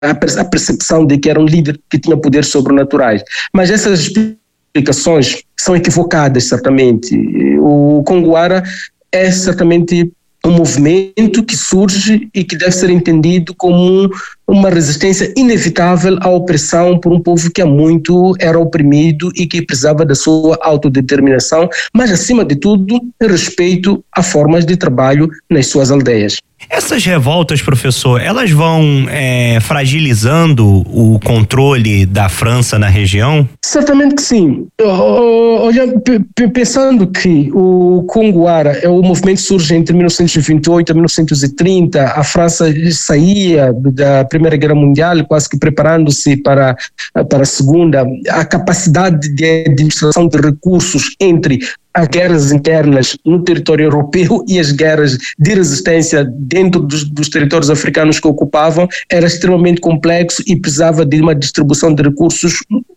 a percepção de que era um líder que tinha poderes sobrenaturais. Mas essas explicações são equivocadas, certamente. O Congo-Ara é certamente um movimento que surge e que deve ser entendido como uma resistência inevitável à opressão por um povo que há muito era oprimido e que precisava da sua autodeterminação, mas, acima de tudo, respeito a formas de trabalho nas suas aldeias. Essas revoltas, professor, elas vão fragilizando o controle da França na região? Certamente que sim. Olha, pensando que o Congo-Ara, o movimento surge entre 1928 e 1930, a França saía da Primeira Guerra Mundial, quase que preparando-se para a Segunda, a capacidade de administração de recursos entre as guerras internas no território europeu e as guerras de resistência dentro dos territórios africanos que ocupavam era extremamente complexo e precisava de uma distribuição de recursos,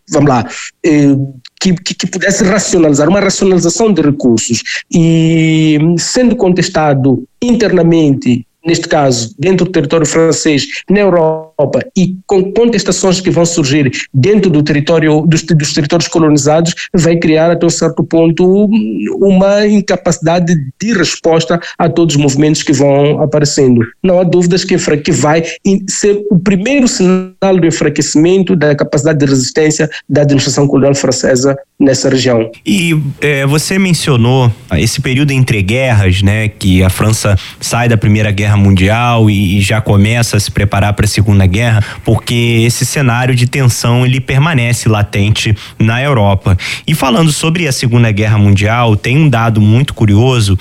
que pudesse racionalizar, uma racionalização de recursos. E sendo contestado internamente, neste caso, dentro do território francês, na Europa, e com contestações que vão surgir dentro do território, dos territórios colonizados, vai criar, até um certo ponto, uma incapacidade de resposta a todos os movimentos que vão aparecendo. Não há dúvidas que vai ser o primeiro sinal do enfraquecimento da capacidade de resistência da administração colonial francesa nessa região. E você mencionou esse período entre guerras, né, que a França sai da Primeira Guerra Mundial e já começa a se preparar para a Segunda Guerra, porque esse cenário de tensão ele permanece latente na Europa. E falando sobre a Segunda Guerra Mundial, tem um dado muito curioso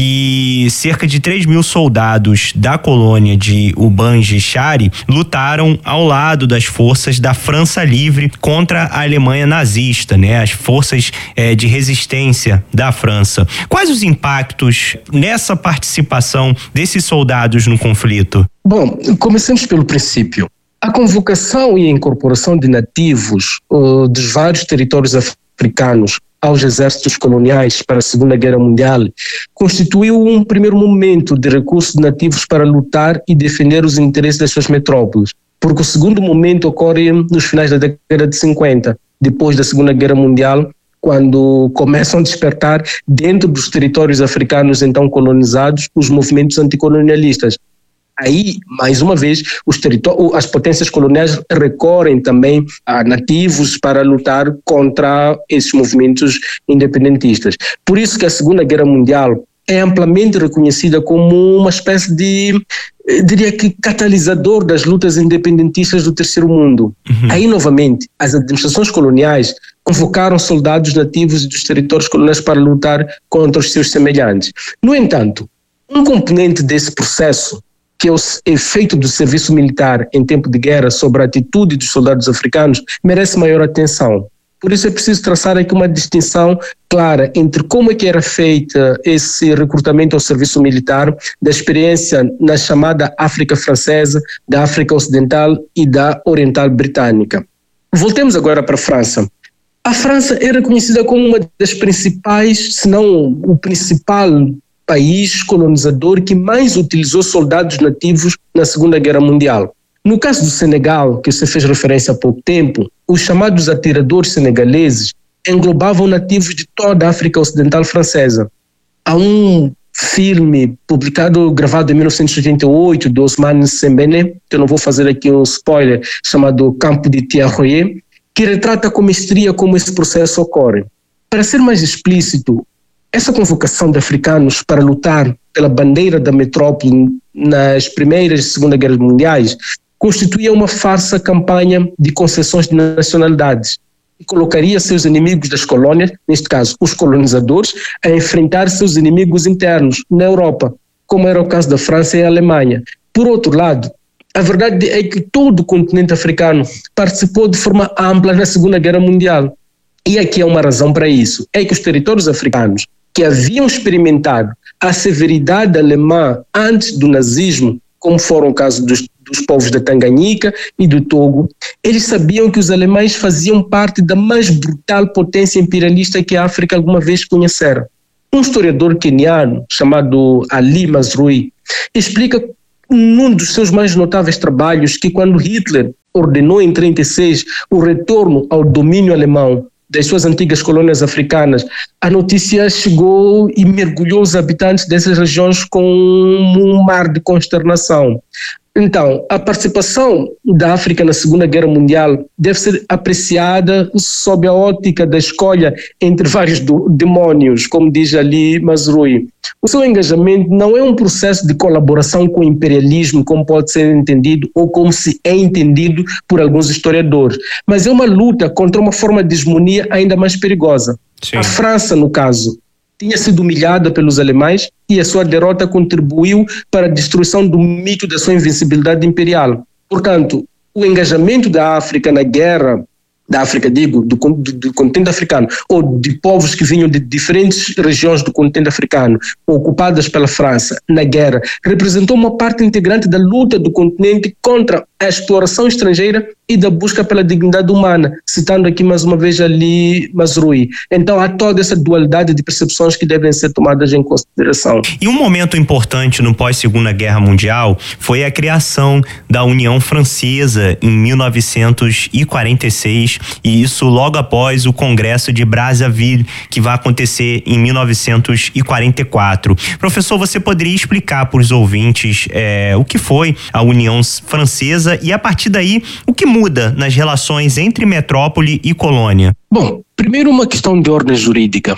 que cerca de 3.000 soldados da colônia de Ubangi-Chari lutaram ao lado das forças da França Livre contra a Alemanha nazista, né? As forças de resistência da França. Quais os impactos nessa participação desses soldados no conflito? Bom, comecemos pelo princípio. A convocação e a incorporação de nativos dos vários territórios africanos aos exércitos coloniais para a Segunda Guerra Mundial constituiu um primeiro momento de recurso de nativos para lutar e defender os interesses das suas metrópoles, porque o segundo momento ocorre nos finais da década de 50, depois da Segunda Guerra Mundial, quando começam a despertar dentro dos territórios africanos então colonizados os movimentos anticolonialistas. Aí, mais uma vez, as potências coloniais recorrem também a nativos para lutar contra esses movimentos independentistas. Por isso que a Segunda Guerra Mundial é amplamente reconhecida como uma espécie de, diria que, catalisador das lutas independentistas do Terceiro Mundo. Aí, novamente, as administrações coloniais convocaram soldados nativos dos territórios coloniais para lutar contra os seus semelhantes. No entanto, um componente desse processo, que é o efeito do serviço militar em tempo de guerra sobre a atitude dos soldados africanos, merece maior atenção. Por isso é preciso traçar aqui uma distinção clara entre como é que era feita esse recrutamento ao serviço militar, da experiência na chamada África Francesa, da África Ocidental e da Oriental Britânica. Voltemos agora para a França. A França é reconhecida como uma das principais, se não o principal país colonizador que mais utilizou soldados nativos na Segunda Guerra Mundial. No caso do Senegal, que você fez referência há pouco tempo, os chamados atiradores senegaleses englobavam nativos de toda a África Ocidental francesa. Há um filme gravado em 1988, de Ousmane Sembene, que eu não vou fazer aqui um spoiler, chamado Campo de Thiaroye, que retrata com mestria como esse processo ocorre. Para ser mais explícito, essa convocação de africanos para lutar pela bandeira da metrópole nas primeiras e Segunda Guerras Mundiais constituía uma farsa campanha de concessões de nacionalidades e colocaria seus inimigos das colônias, neste caso os colonizadores, a enfrentar seus inimigos internos na Europa, como era o caso da França e a Alemanha. Por outro lado, a verdade é que todo o continente africano participou de forma ampla na Segunda Guerra Mundial. E aqui há uma razão para isso, é que os territórios africanos que haviam experimentado a severidade alemã antes do nazismo, como foram o caso dos povos da Tanganyika e do Togo, eles sabiam que os alemães faziam parte da mais brutal potência imperialista que a África alguma vez conhecera. Um historiador queniano chamado Ali Mazrui explica num dos seus mais notáveis trabalhos, que quando Hitler ordenou em 1936 o retorno ao domínio alemão das suas antigas colônias africanas, a notícia chegou e mergulhou os habitantes dessas regiões com um mar de consternação. Então, a participação da África na Segunda Guerra Mundial deve ser apreciada sob a ótica da escolha entre vários demónios, como diz ali Mazrui. O seu engajamento não é um processo de colaboração com o imperialismo, como pode ser entendido ou como se é entendido por alguns historiadores, mas é uma luta contra uma forma de hegemonia ainda mais perigosa. Sim. A França, no caso, tinha sido humilhada pelos alemães e a sua derrota contribuiu para a destruição do mito da sua invencibilidade imperial. Portanto, o engajamento da África na guerra, da África, digo, do continente africano, ou de povos que vinham de diferentes regiões do continente africano, ocupadas pela França na guerra, representou uma parte integrante da luta do continente contra a exploração estrangeira e da busca pela dignidade humana, citando aqui mais uma vez ali Mazrui. Então há toda essa dualidade de percepções que devem ser tomadas em consideração. E um momento importante no pós-Segunda Guerra Mundial foi a criação da União Francesa em 1946, e isso logo após o Congresso de Brazzaville, que vai acontecer em 1944. Professor, você poderia explicar para os ouvintes o que foi a União Francesa e, a partir daí, o que muda nas relações entre metrópole e colônia? Bom, primeiro uma questão de ordem jurídica.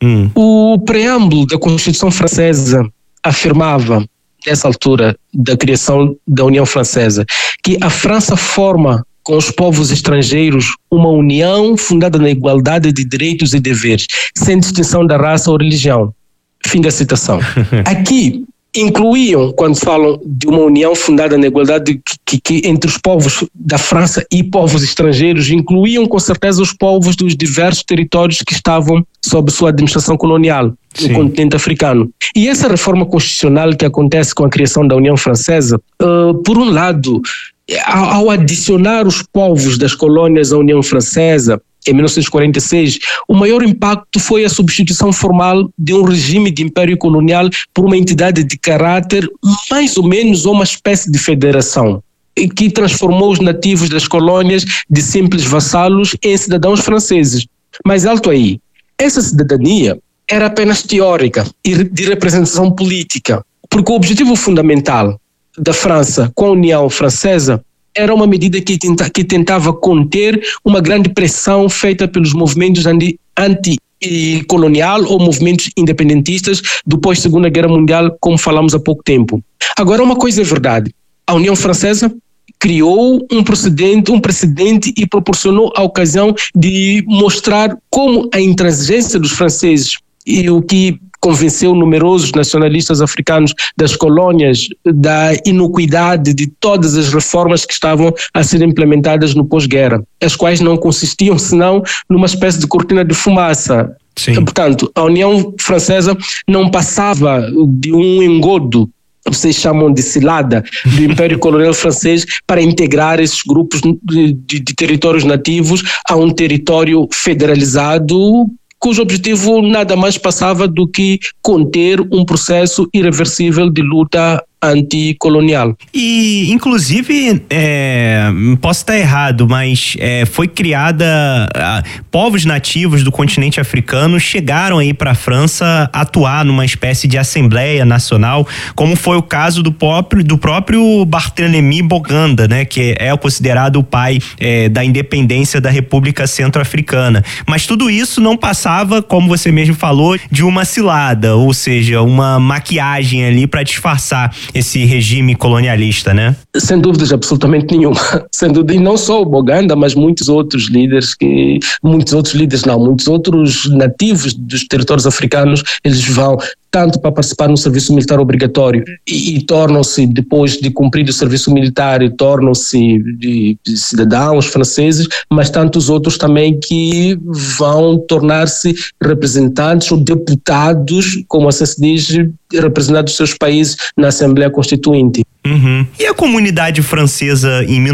O preâmbulo da Constituição Francesa afirmava, nessa altura da criação da União Francesa, que a França forma com os povos estrangeiros uma união fundada na igualdade de direitos e deveres, sem distinção da raça ou religião. Fim da citação. Aqui incluíam, quando falam de uma união fundada na igualdade que entre os povos da França e povos estrangeiros, incluíam com certeza os povos dos diversos territórios que estavam sob sua administração colonial no continente africano. E essa reforma constitucional que acontece com a criação da União Francesa, por um lado, ao adicionar os povos das colônias à União Francesa, em 1946, o maior impacto foi a substituição formal de um regime de império colonial por uma entidade de caráter mais ou menos ou uma espécie de federação, que transformou os nativos das colônias de simples vassalos em cidadãos franceses. Mas alto aí, essa cidadania era apenas teórica e de representação política, porque o objetivo fundamental da França com a União Francesa era uma medida que tentava conter uma grande pressão feita pelos movimentos anti-colonial ou movimentos independentistas do pós-Segunda Guerra Mundial, como falamos há pouco tempo. Agora, uma coisa é verdade, a União Francesa criou um precedente e proporcionou a ocasião de mostrar como a intransigência dos franceses e o que convenceu numerosos nacionalistas africanos das colônias da inocuidade de todas as reformas que estavam a ser implementadas no pós-guerra, as quais não consistiam senão numa espécie de cortina de fumaça. Sim. Portanto, a União Francesa não passava de um engodo, vocês chamam de cilada, do Império Colonial Francês para integrar esses grupos de territórios nativos a um território federalizado, cujo objetivo nada mais passava do que conter um processo irreversível de luta anticolonial. E, inclusive, posso estar errado, mas foi criada, povos nativos do continente africano chegaram aí para a França atuar numa espécie de Assembleia Nacional, como foi o caso do próprio Barthélemy Boganda, né, que é considerado o pai da independência da República Centro-Africana. Mas tudo isso não passava, como você mesmo falou, de uma cilada, ou seja, uma maquiagem ali para disfarçar esse regime colonialista, né? Sem dúvidas, absolutamente nenhuma. Sem dúvida, e não só o Boganda, mas muitos outros nativos dos territórios africanos, eles vão tanto para participar no serviço militar obrigatório e tornam-se, depois de cumprir o serviço militar, tornam-se de cidadãos franceses, mas tantos outros também que vão tornar-se representantes ou deputados, como assim se diz, representantes dos seus países na Assembleia Constituinte. Uhum. E a comunidade francesa em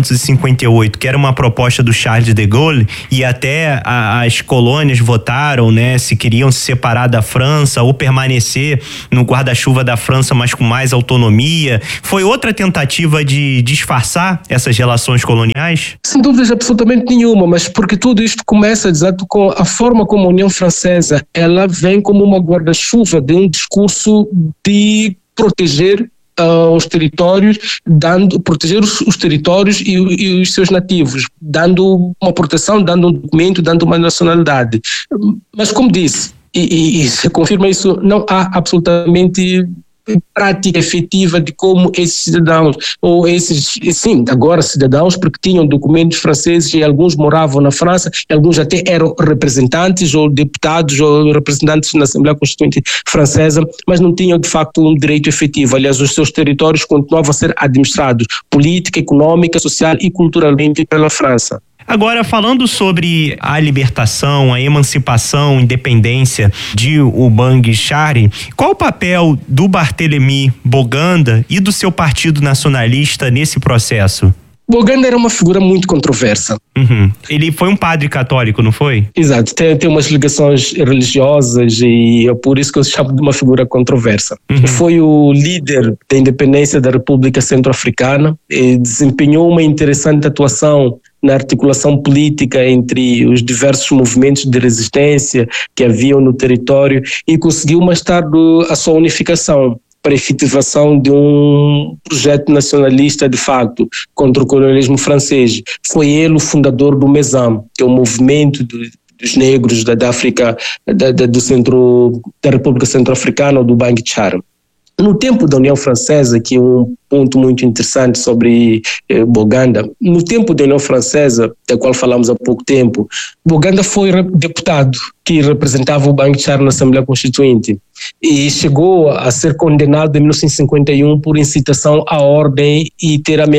1958, que era uma proposta do Charles de Gaulle, e até as colônias votaram, né, se queriam se separar da França ou permanecer no guarda-chuva da França, mas com mais autonomia. Foi outra tentativa de disfarçar essas relações coloniais? Sem dúvidas absolutamente nenhuma, mas porque tudo isto começa exato com a forma como a União Francesa, ela vem como uma guarda-chuva de um discurso de proteger os territórios, proteger os territórios e os seus nativos, dando uma proteção, dando um documento, dando uma nacionalidade. Mas como disse, e se confirma isso, não há absolutamente prática efetiva de como esses cidadãos, ou esses, sim, agora cidadãos, porque tinham documentos franceses e alguns moravam na França, e alguns até eram representantes ou deputados ou representantes na Assembleia Constituinte Francesa, mas não tinham de facto um direito efetivo. Aliás, os seus territórios continuavam a ser administrados política, econômica, social e culturalmente pela França. Agora, falando sobre a libertação, a emancipação, independência de Ubang Chari, qual o papel do Barthélemy Boganda e do seu partido nacionalista nesse processo? Boganda era uma figura muito controversa. Uhum. Ele foi um padre católico, não foi? Exato, tem umas ligações religiosas e é por isso que eu chamo de uma figura controversa. Uhum. Foi o líder da independência da República Centro-Africana e desempenhou uma interessante atuação na articulação política entre os diversos movimentos de resistência que haviam no território e conseguiu mais tarde a sua unificação para a efetivação de um projeto nacionalista de facto contra o colonialismo francês. Foi ele o fundador do MESAM, que é o movimento dos negros da África, do centro, da República Centro-Africana, ou do Ubang Chari. No tempo da União Francesa, que é um ponto muito interessante sobre Boganda, no tempo da União Francesa, da qual falamos há pouco tempo, Boganda foi deputado que representava o Ubang Chari na Assembleia Constituinte e chegou a ser condenado em 1951 por incitação à ordem e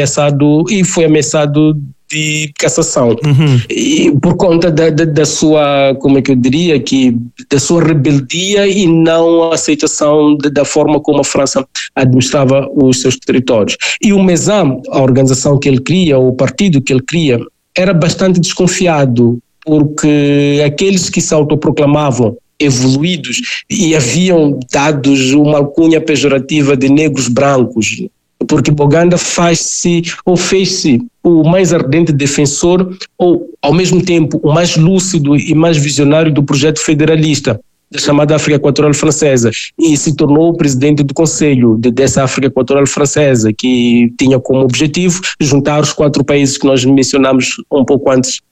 foi ameaçado de cassação. Uhum. E por conta da sua, como é que eu diria, da sua rebeldia e não aceitação da forma como a França administrava os seus territórios. E o MESAM, a organização que ele cria, o partido que ele cria, era bastante desconfiado, porque aqueles que se autoproclamavam evoluídos e haviam dados uma alcunha pejorativa de negros brancos, porque Boganda fez-se o mais ardente defensor ou, ao mesmo tempo, o mais lúcido e mais visionário do projeto federalista da chamada África Equatorial Francesa, e se tornou o presidente do Conselho dessa África Equatorial Francesa, que tinha como objetivo juntar os 4 países que nós mencionamos um pouco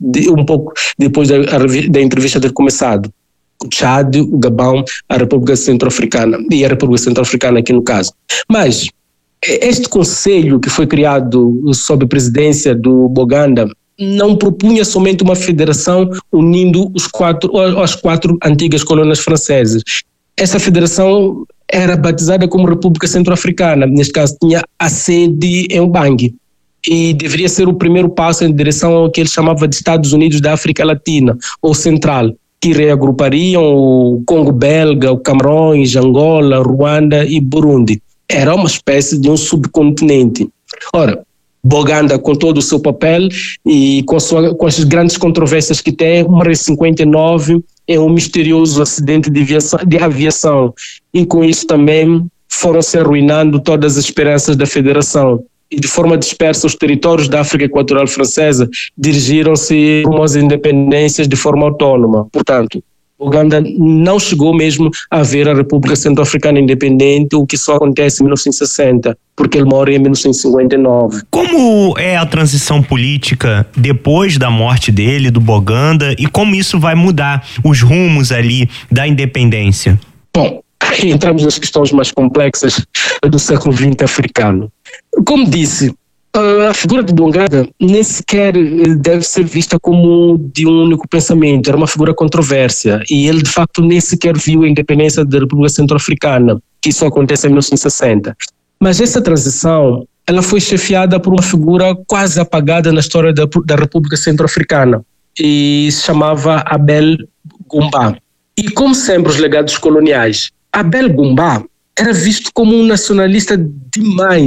depois da entrevista ter começado: o Chad, o Gabão, a República Centro-Africana, e a República Centro-Africana aqui no caso. Mas este conselho que foi criado sob a presidência do Boganda não propunha somente uma federação unindo as 4 antigas colônias francesas. Essa federação era batizada como República Centro-Africana, neste caso tinha a sede em Ubang, e deveria ser o primeiro passo em direção ao que ele chamava de Estados Unidos da África Latina, ou Central, que reagrupariam o Congo Belga, o Camarões, Angola, Ruanda e Burundi. Era uma espécie de um subcontinente. Ora, Boganda, com todo o seu papel e com as grandes controvérsias que tem, morreu em 59 em um misterioso acidente de aviação, e com isso também foram se arruinando todas as esperanças da federação. E de forma dispersa, os territórios da África Equatorial Francesa dirigiram-se rumo às independências de forma autónoma. Portanto, Boganda não chegou mesmo a ver a República Centro-Africana independente, o que só acontece em 1960, porque ele morre em 1959. Como é a transição política depois da morte dele, do Boganda, e como isso vai mudar os rumos ali da independência? Bom, entramos nas questões mais complexas do século XX africano. Como disse, a figura de Boganda nem sequer deve ser vista como de um único pensamento, era uma figura controvérsia, e ele de facto nem sequer viu a independência da República Centro-Africana, que isso acontece em 1960. Mas essa transição, ela foi chefiada por uma figura quase apagada na história da República Centro-Africana, e se chamava Abel Gumba. E como sempre os legados coloniais, Abel Gumba era visto como um nacionalista demais,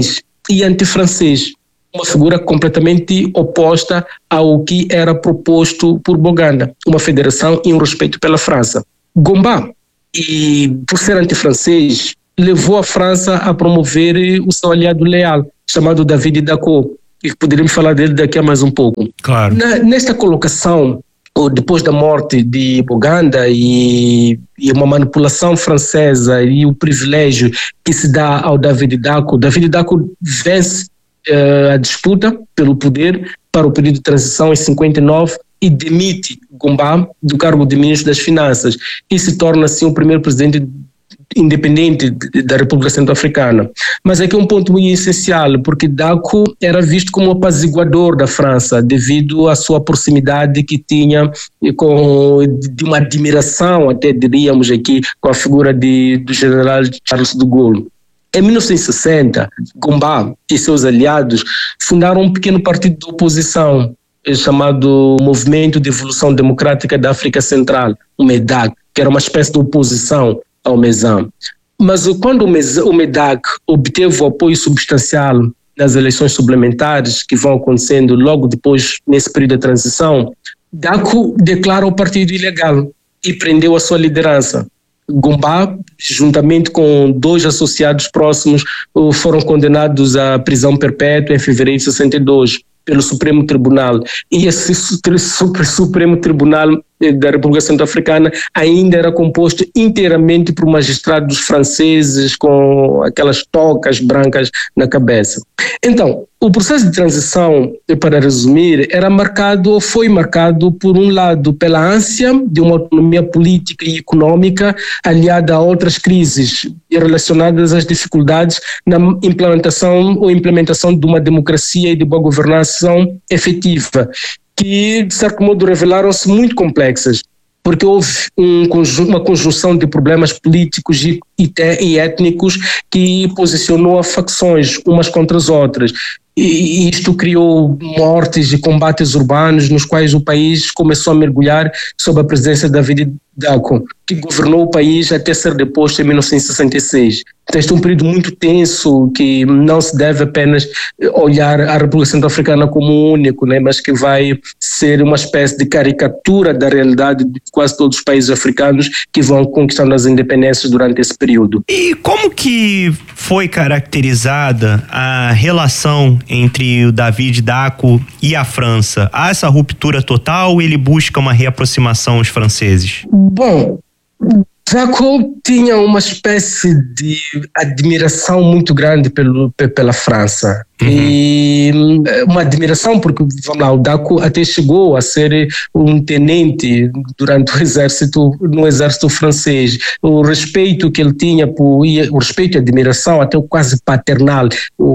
e antifrancês, uma figura completamente oposta ao que era proposto por Boganda, uma federação e um respeito pela França. Gombá, e por ser antifrancês, levou a França a promover o seu aliado leal, chamado David Dacko, e poderíamos falar dele daqui a mais um pouco. Claro. Nesta colocação, depois da morte de Boganda e uma manipulação francesa e o privilégio que se dá ao David Dacko vence a disputa pelo poder para o período de transição em 59 e demite Gombá do cargo de ministro das Finanças e se torna assim o primeiro presidente independente da República Centro-Africana. Mas aqui é um ponto muito essencial, porque Dacko era visto como apaziguador da França, devido à sua proximidade que tinha de uma admiração, até diríamos aqui, com a figura do general Charles de Gaulle. Em 1960, Gombá e seus aliados fundaram um pequeno partido de oposição, chamado Movimento de Evolução Democrática da África Central, o MEDAC, que era uma espécie de oposição ao MESAM. Mas quando o MEDAC obteve o apoio substancial nas eleições suplementares que vão acontecendo logo depois, nesse período de transição, Dacko declara o partido ilegal e prendeu a sua liderança. Gombá, juntamente com 2 associados próximos, foram condenados à prisão perpétua em fevereiro de 62 pelo Supremo Tribunal. E esse Supremo Tribunal da República Centro-Africana ainda era composto inteiramente por magistrados franceses com aquelas tocas brancas na cabeça. Então, o processo de transição, para resumir, foi marcado, por um lado, pela ânsia de uma autonomia política e econômica aliada a outras crises relacionadas às dificuldades na implementação de uma democracia e de boa governação efetiva, que, de certo modo, revelaram-se muito complexas, porque houve uma conjunção de problemas políticos e étnicos que posicionou as facções umas contra as outras. E isto criou mortes e combates urbanos nos quais o país começou a mergulhar sob a presidência de David Dacko, que governou o país até ser deposto em 1966. Então, este é um período muito tenso que não se deve apenas olhar a República Centro-Africana como único, né, mas que vai ser uma espécie de caricatura da realidade de quase todos os países africanos que vão conquistando as independências durante esse período. E como que foi caracterizada a relação entre o David Dacko e a França? Há essa ruptura total ou ele busca uma reaproximação aos franceses? Bom, Dacko tinha uma espécie de admiração muito grande pela França. Uhum. E uma admiração porque, vamos lá, o Dacko até chegou a ser um tenente durante no exército francês. O respeito que ele tinha, o respeito e admiração, até quase paternal,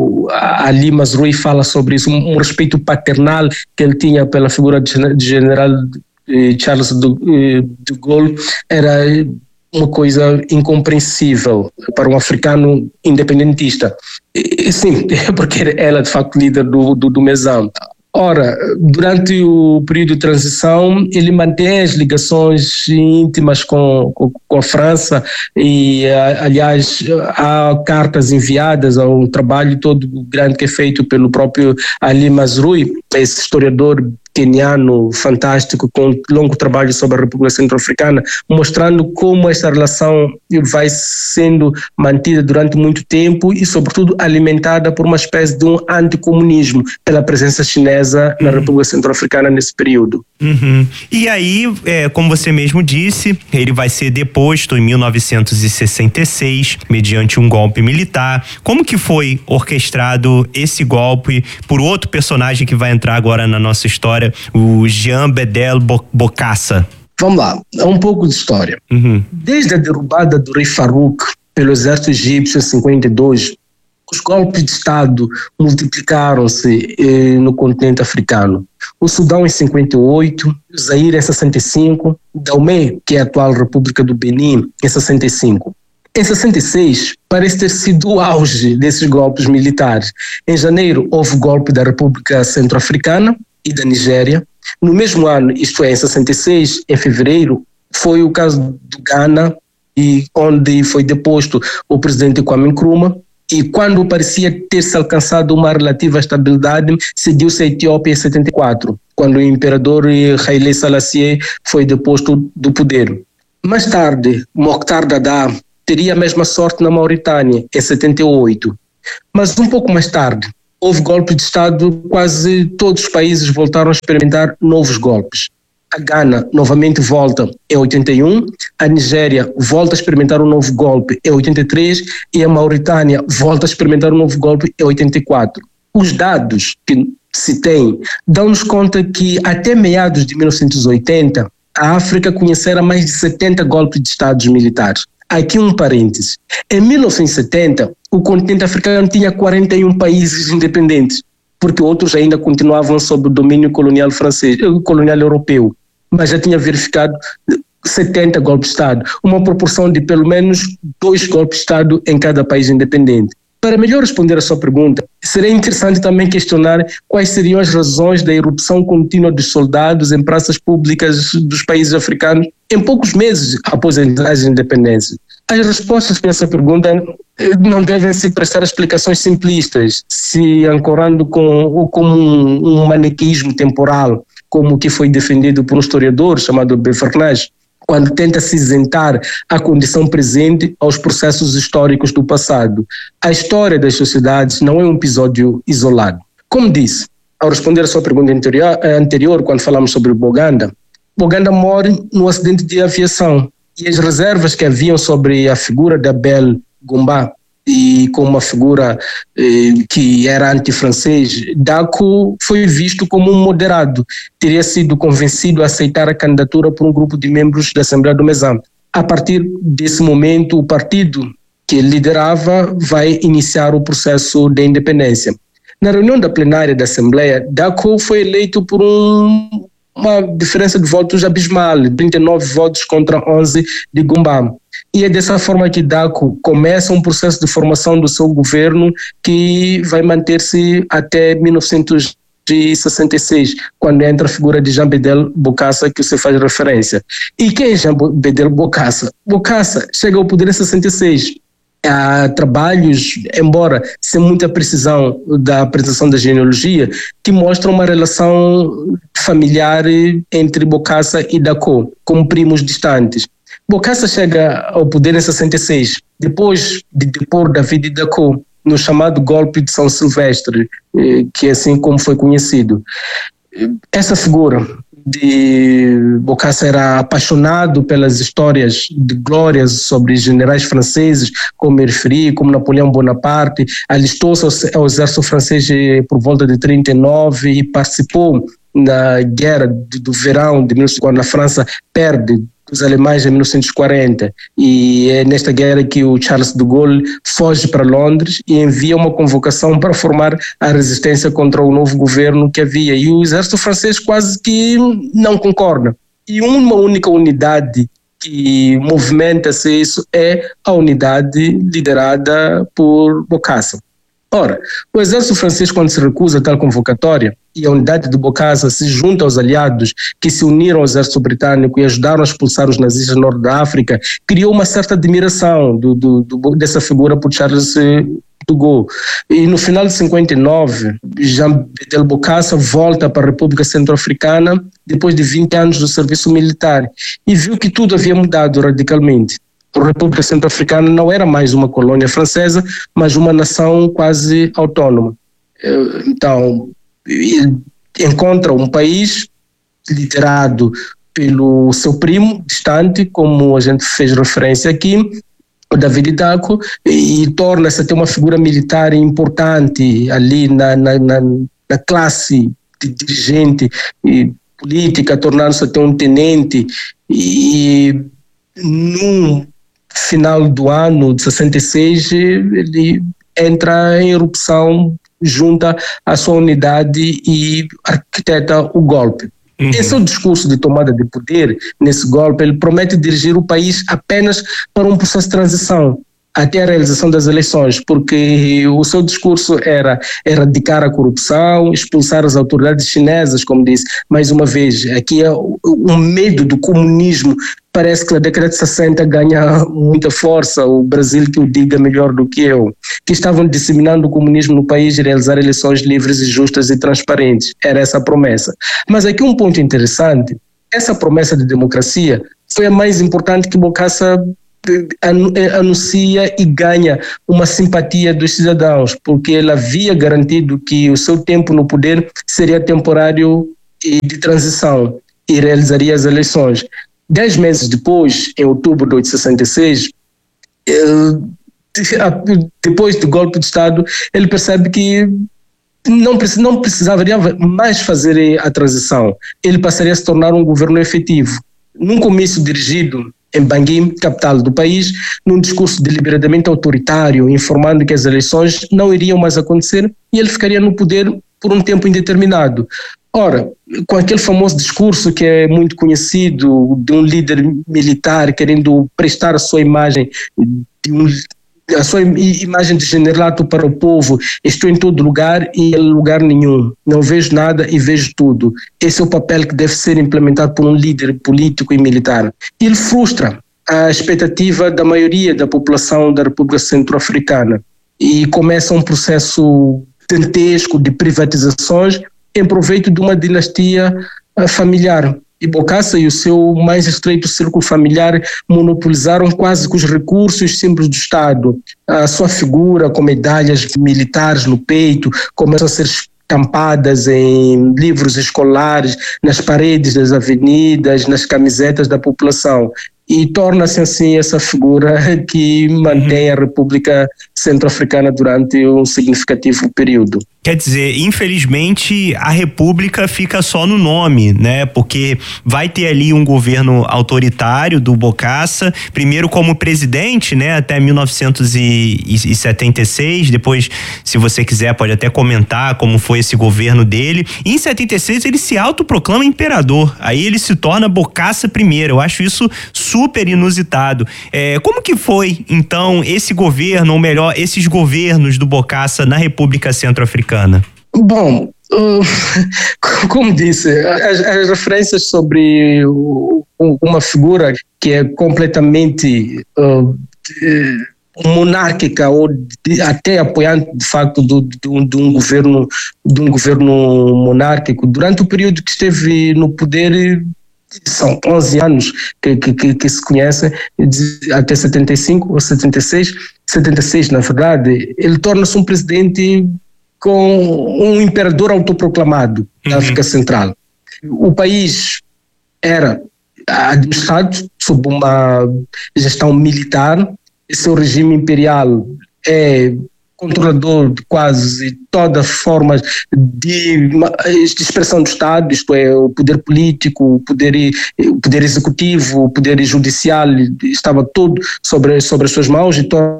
Ali Mazrui fala sobre isso, um respeito paternal que ele tinha pela figura de general Charles de Gaulle, era uma coisa incompreensível para um africano independentista. Sim, porque ela é de facto líder do MESAM. Ora, durante o período de transição, ele mantém as ligações íntimas com a França e, aliás, há cartas enviadas a um trabalho todo grande que é feito pelo próprio Ali Mazrui, esse historiador queniano fantástico com longo trabalho sobre a República Centro-Africana, mostrando como esta relação vai sendo mantida durante muito tempo e, sobretudo, alimentada por uma espécie de um anticomunismo pela presença chinesa na República Centro-Africana nesse período. Uhum. E aí, como você mesmo disse, ele vai ser deposto em 1966 mediante um golpe militar. Como que foi orquestrado esse golpe por outro personagem que vai entrar agora na nossa história, o Jean Bedel Bokassa? Vamos lá, um pouco de história. Uhum. Desde a derrubada do rei Farouk pelo exército egípcio em 52, os golpes de Estado multiplicaram-se no continente africano. O Sudão em 58, o Zaire em 65, Daomé, que é a atual República do Benin, em 65. Em 66, parece ter sido o auge desses golpes militares. Em janeiro, houve o golpe da República Centro-Africana e da Nigéria. No mesmo ano, isto é, em 66, em fevereiro, foi o caso do Ghana, onde foi deposto o presidente Kwame Nkrumah, E quando parecia ter-se alcançado uma relativa estabilidade, seguiu-se a Etiópia em 74, quando o imperador Haile Selassie foi deposto do poder. Mais tarde, Mokhtar Daddah teria a mesma sorte na Mauritânia, em 78. Mas um pouco mais tarde, houve golpe de Estado, quase todos os países voltaram a experimentar novos golpes. A Gana novamente volta em 81, a Nigéria volta a experimentar um novo golpe em 83 e a Mauritânia volta a experimentar um novo golpe em 84. Os dados que se tem dão-nos conta que até meados de 1980 a África conhecera mais de 70 golpes de Estados militares. Aqui um parêntese. Em 1970, o continente africano tinha 41 países independentes, porque outros ainda continuavam sob o domínio colonial francês, colonial europeu. Mas já tinha verificado 70 golpes de Estado, uma proporção de pelo menos 2 golpes de Estado em cada país independente. Para melhor responder a sua pergunta, seria interessante também questionar quais seriam as razões da irrupção contínua dos soldados em praças públicas dos países africanos em poucos meses após a independência. As respostas para essa pergunta não devem se prestar explicações simplistas, se ancorando como um maniqueísmo temporal, como que foi defendido por um historiador chamado Bevernage, quando tenta se isentar a condição presente aos processos históricos do passado. A história das sociedades não é um episódio isolado. Como disse, ao responder a sua pergunta anterior, quando falamos sobre Boganda morre num acidente de aviação, e as reservas que haviam sobre a figura de Abel Gumba, e como uma figura que era anti-francês, Dacko foi visto como um moderado, teria sido convencido a aceitar a candidatura por um grupo de membros da Assembleia do Mesan. A partir desse momento, o partido que ele liderava vai iniciar o processo de independência. Na reunião da plenária da Assembleia, Dacko foi eleito por uma diferença de votos abismal, 39 votos contra 11 de Gumba. E é dessa forma que Dacko começa um processo de formação do seu governo que vai manter-se até 1966, quando entra a figura de Jean Bedel Bokassa, que você faz referência. E quem é Jean Bedel Bokassa? Bokassa chega ao poder em 66. Há trabalhos, embora sem muita precisão da apresentação da genealogia, que mostram uma relação familiar entre Bokassa e Dacko, como primos distantes. Bokassa chega ao poder em 66, depois de depor David Dacko, no chamado golpe de São Silvestre, que é assim como foi conhecido. Essa figura de Bokassa era apaixonado pelas histórias de glórias sobre generais franceses, como me referi, como Napoleão Bonaparte, alistou-se ao exército francês por volta de 39 e participou na guerra do verão, quando a França perde os alemães em 1940, e é nesta guerra que o Charles de Gaulle foge para Londres e envia uma convocação para formar a resistência contra o novo governo que havia, e o exército francês quase que não concorda. E uma única unidade que movimenta-se isso é a unidade liderada por Bokassa. Ora, o exército francês, quando se recusa a tal convocatória, e a unidade de Bokassa se junta aos aliados que se uniram ao exército britânico e ajudaram a expulsar os nazistas do norte da África, criou uma certa admiração dessa figura por Charles de Gaulle. E no final de 59, Jean Bedel Bokassa volta para a República Centro-Africana depois de 20 anos do serviço militar e viu que tudo havia mudado radicalmente. A República Centro-Africana não era mais uma colônia francesa, mas uma nação quase autônoma. Então, ele encontra um país liderado pelo seu primo distante, como a gente fez referência aqui, o David Dacko, e torna-se até uma figura militar importante ali na classe de dirigente e política, tornando-se até um tenente, e no final do ano de 66 ele entra em erupção, junta a sua unidade e arquiteta o golpe. Em seu discurso de tomada de poder, nesse golpe, ele promete dirigir o país apenas para um processo de transição, até a realização das eleições, porque o seu discurso era erradicar a corrupção, expulsar as autoridades chinesas, como disse, mais uma vez, aqui é o medo do comunismo. Parece que a década de 60 ganha muita força, o Brasil que o diga melhor do que eu, que estavam disseminando o comunismo no país e realizar eleições livres e justas e transparentes. Era essa a promessa. Mas aqui um ponto interessante, essa promessa de democracia foi a mais importante que Bokassa anuncia e ganha uma simpatia dos cidadãos, porque ele havia garantido que o seu tempo no poder seria temporário e de transição e realizaria as eleições. 10 meses depois, em outubro de 1966, depois do golpe de Estado, ele percebe que não precisaria mais fazer a transição. Ele passaria a se tornar um governo efetivo. Num comício dirigido em Bangui, capital do país, num discurso deliberadamente autoritário, informando que as eleições não iriam mais acontecer e ele ficaria no poder por um tempo indeterminado. Ora, com aquele famoso discurso que é muito conhecido de um líder militar querendo prestar a sua imagem de generalato para o povo, estou em todo lugar e em lugar nenhum, não vejo nada e vejo tudo. Esse é o papel que deve ser implementado por um líder político e militar. Ele frustra a expectativa da maioria da população da República Centro-Africana e começa um processo dantesco de privatizações em proveito de uma dinastia familiar. E Bokassa e o seu mais estreito círculo familiar monopolizaram quase que os recursos e os símbolos do Estado. A sua figura com medalhas militares no peito começam a ser estampadas em livros escolares, nas paredes das avenidas, nas camisetas da população. E torna-se assim essa figura que mantém a República Centro-Africana durante um significativo período. Quer dizer, infelizmente a República fica só no nome, né? Porque vai ter ali um governo autoritário do Bokassa, primeiro como presidente, né? Até 1976, depois, se você quiser, pode até comentar como foi esse governo dele. E em 76 ele se autoproclama imperador, aí ele se torna Bokassa I. Eu acho isso super inusitado. Como que foi, então, esse governo, ou melhor, esses governos do Bokassa na República Centro-Africana? Bom, como disse, as referências sobre uma figura que é completamente monárquica ou até apoiante de facto de um governo monárquico durante o período que esteve no poder. São 11 anos que se conhecem, até 75 ou 76 na verdade, ele torna-se um presidente com um imperador autoproclamado da África Central. O país era administrado sob uma gestão militar, e seu regime imperial é controlador de quase todas as formas de expressão do Estado, isto é, o poder político, o poder executivo, o poder judicial, estava tudo sobre as suas mãos,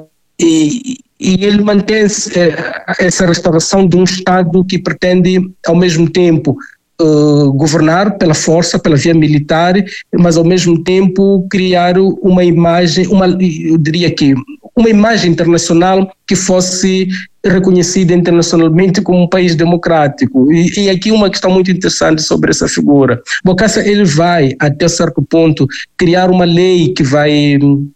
e ele mantém essa restauração de um Estado que pretende, ao mesmo tempo, governar pela força, pela via militar, mas ao mesmo tempo criar uma imagem, eu diria que uma imagem internacional que fosse reconhecida internacionalmente como um país democrático. E aqui uma questão muito interessante sobre essa figura. Bokassa, ele vai, até certo ponto, criar uma lei que vai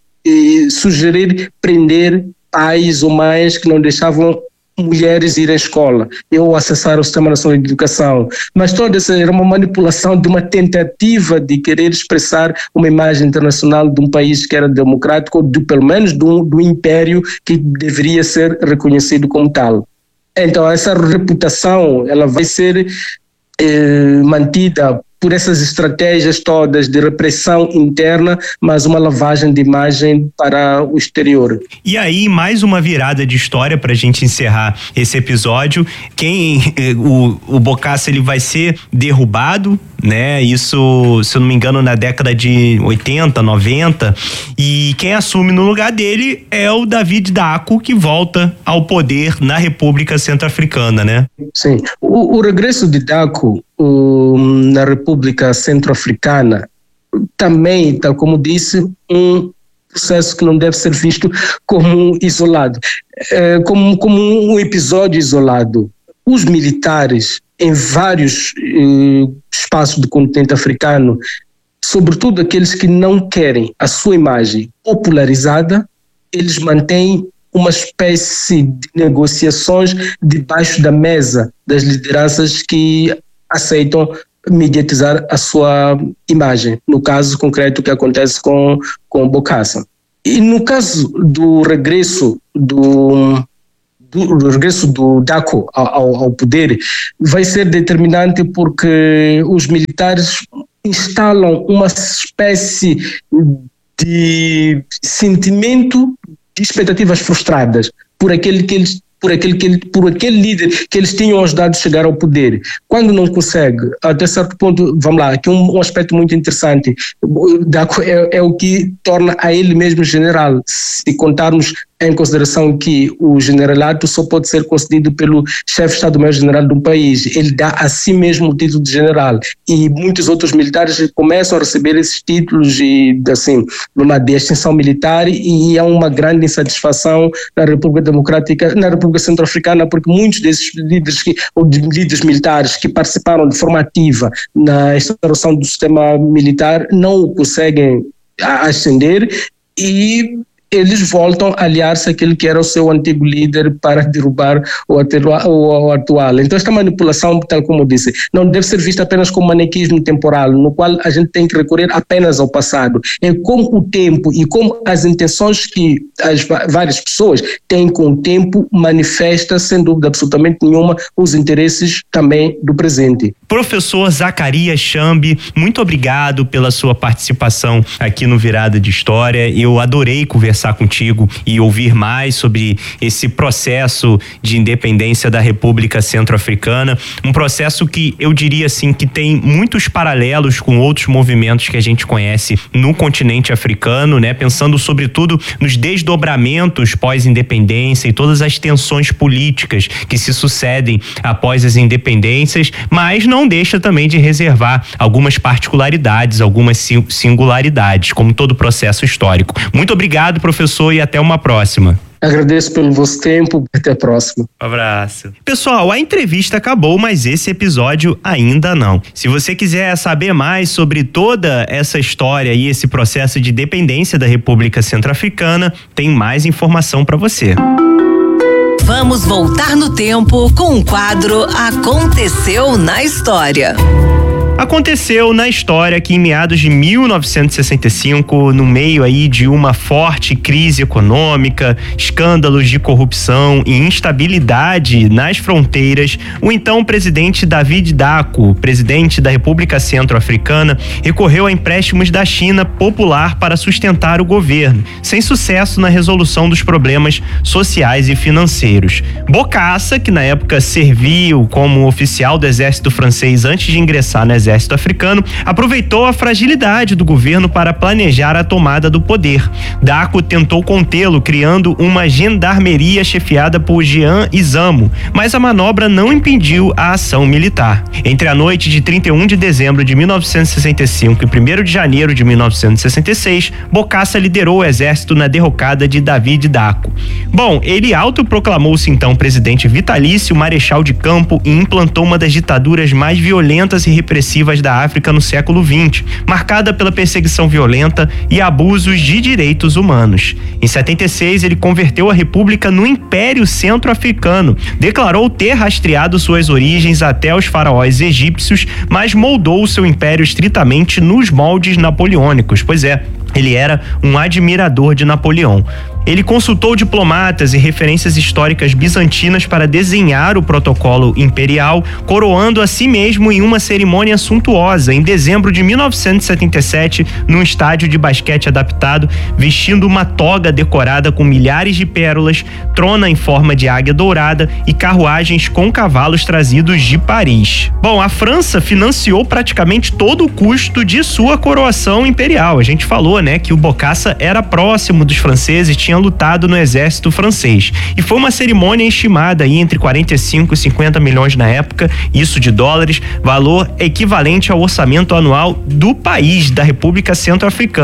sugerir prender pais ou mães que não deixavam mulheres ir à escola ou acessar o Sistema Nacional de Educação. Mas toda essa era uma manipulação de uma tentativa de querer expressar uma imagem internacional de um país que era democrático, ou pelo menos do império que deveria ser reconhecido como tal. Então essa reputação ela vai ser mantida por essas estratégias todas de repressão interna, mas uma lavagem de imagem para o exterior. E aí, mais uma virada de história para a gente encerrar esse episódio. O Bokassa, ele vai ser derrubado, né? Isso, se eu não me engano, na década de 80, 90, e quem assume no lugar dele é o David Dacko, que volta ao poder na República Centro-Africana, né? Sim. O regresso de Dacko na República Centro-Africana também, tal como disse, um processo que não deve ser visto como isolado, como um episódio isolado. Os militares em vários espaços do continente africano, sobretudo aqueles que não querem a sua imagem popularizada, eles mantêm uma espécie de negociações debaixo da mesa das lideranças que aceitam mediatizar a sua imagem, no caso concreto que acontece com Bokassa. E no caso do regresso do Dako ao poder, vai ser determinante porque os militares instalam uma espécie de sentimento de expectativas frustradas por aquele líder que eles tinham ajudado a chegar ao poder. Quando não consegue, até certo ponto, vamos lá, aqui um aspecto muito interessante, é o que torna a ele mesmo general, se contarmos em consideração que o generalato só pode ser concedido pelo chefe de Estado-Maior-General de um país. Ele dá a si mesmo o título de general, e muitos outros militares começam a receber esses títulos de extinção militar, e há uma grande insatisfação na República Centro-Africana, porque muitos desses líderes militares que participaram de forma ativa na instauração do sistema militar não conseguem ascender, e eles voltam a aliar-se àquele que era o seu antigo líder para derrubar o atual. Então esta manipulação, tal como eu disse, não deve ser vista apenas como manequismo temporal, no qual a gente tem que recorrer apenas ao passado. É como o tempo e como as intenções que as várias pessoas têm com o tempo manifesta, sem dúvida absolutamente nenhuma, os interesses também do presente. Professor Zacarias Chambi, muito obrigado pela sua participação aqui no Virada de História. Eu adorei conversar contigo e ouvir mais sobre esse processo de independência da República Centro-Africana, um processo que eu diria assim que tem muitos paralelos com outros movimentos que a gente conhece no continente africano, né? Pensando sobretudo nos desdobramentos pós-independência e todas as tensões políticas que se sucedem após as independências, mas não deixa também de reservar algumas particularidades, algumas singularidades, como todo processo histórico. Muito obrigado, professor, e até uma próxima. Agradeço pelo vosso tempo, até a próxima. Um abraço. Pessoal, a entrevista acabou, mas esse episódio ainda não. Se você quiser saber mais sobre toda essa história e esse processo de dependência da República Centro-Africana, tem mais informação para você. Vamos voltar no tempo com o quadro Aconteceu na História. Aconteceu na história que em meados de 1965, no meio aí de uma forte crise econômica, escândalos de corrupção e instabilidade nas fronteiras, o então presidente David Dako, presidente da República Centro-Africana, recorreu a empréstimos da China popular para sustentar o governo, sem sucesso na resolução dos problemas sociais e financeiros. Bokassa, que na época serviu como oficial do exército francês antes de ingressar no exército africano, aproveitou a fragilidade do governo para planejar a tomada do poder. Dako tentou contê-lo, criando uma gendarmeria chefiada por Jean Izamo, mas a manobra não impediu a ação militar. Entre a noite de 31 de dezembro de 1965 e 1º de janeiro de 1966, Bokassa liderou o exército na derrocada de David Dako. Bom, ele autoproclamou-se então presidente vitalício, marechal de campo, e implantou uma das ditaduras mais violentas e repressivas da África no século XX, marcada pela perseguição violenta e abusos de direitos humanos. Em 76, ele converteu a República no Império Centro-Africano, declarou ter rastreado suas origens até os faraós egípcios, mas moldou o seu império estritamente nos moldes napoleônicos, pois é, ele era um admirador de Napoleão. Ele consultou diplomatas e referências históricas bizantinas para desenhar o protocolo imperial, coroando a si mesmo em uma cerimônia suntuosa em dezembro de 1977, num estádio de basquete adaptado, vestindo uma toga decorada com milhares de pérolas, trona em forma de águia dourada e carruagens com cavalos trazidos de Paris. Bom, a França financiou praticamente todo o custo de sua coroação imperial. A gente falou, né, que o Bokassa era próximo dos franceses, tinha lutado no exército francês. E foi uma cerimônia estimada aí entre 45 e 50 milhões na época, isso de dólares, valor equivalente ao orçamento anual do país, da República Centro-Africana.